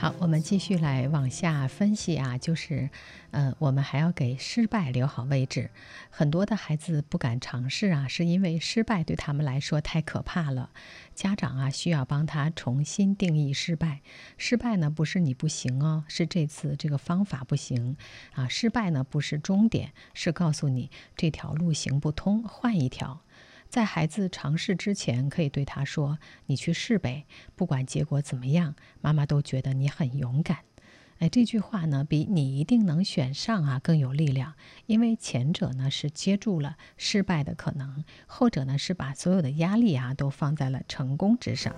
好，我们继续来往下分析啊，我们还要给失败留好位置。很多的孩子不敢尝试啊，是因为失败对他们来说太可怕了。家长啊，需要帮他重新定义失败。失败呢，不是你不行哦，是这次这个方法不行啊。失败呢，不是终点，是告诉你这条路行不通，换一条。在孩子尝试之前，可以对他说：“你去试呗，不管结果怎么样，妈妈都觉得你很勇敢。”哎，这句话呢，比你一定能选上啊更有力量，因为前者呢是接住了失败的可能，后者呢是把所有的压力啊都放在了成功之上。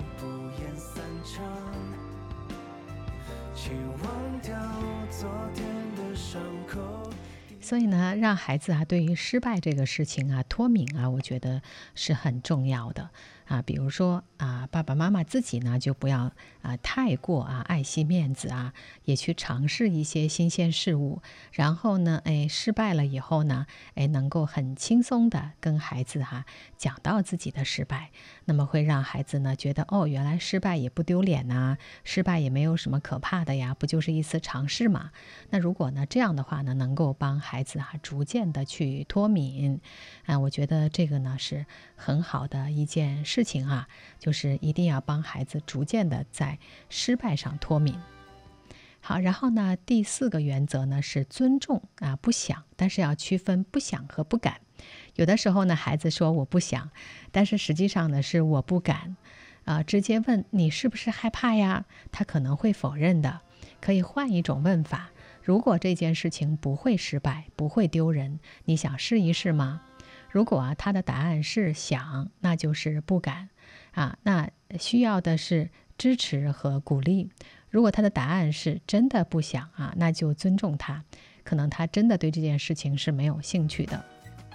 所以呢，让孩子啊对于失败这个事情啊脱敏啊，我觉得是很重要的啊。比如说啊，爸爸妈妈自己呢就不要太过爱惜面子啊，也去尝试一些新鲜事物。然后呢，失败了以后呢，能够很轻松的跟孩子讲到自己的失败，那么会让孩子呢觉得原来失败也不丢脸呐，失败也没有什么可怕的呀，不就是一次尝试嘛。那如果呢这样的话呢，能够帮孩子逐渐的去脱敏我觉得这个呢是很好的一件事情啊，就是一定要帮孩子逐渐的在失败上脱敏。好，然后呢，第4个原则呢是尊重不想，但是要区分不想和不敢。有的时候呢，孩子说我不想，但是实际上呢是我不敢直接问你是不是害怕呀？他可能会否认的。可以换一种问法，如果这件事情不会失败，不会丢人，你想试一试吗？如果他的答案是想，那就是不敢那需要的是支持和鼓励。如果他的答案是真的不想那就尊重他，可能他真的对这件事情是没有兴趣的。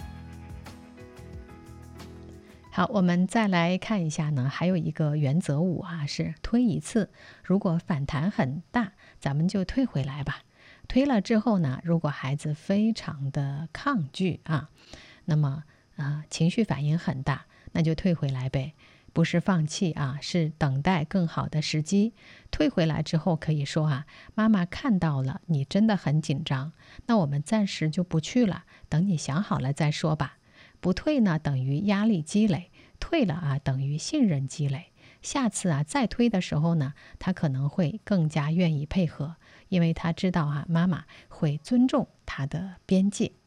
好，我们再来看一下呢，还有一个原则5是推一次，如果反弹很大，咱们就退回来吧。推了之后呢，如果孩子非常的抗拒那么情绪反应很大，那就退回来呗。不是放弃是等待更好的时机。退回来之后可以说妈妈看到了你真的很紧张，那我们暂时就不去了，等你想好了再说吧。不退呢等于压力积累，退了等于信任积累。下次再推的时候呢，他可能会更加愿意配合，因为他知道妈妈会尊重他的边界。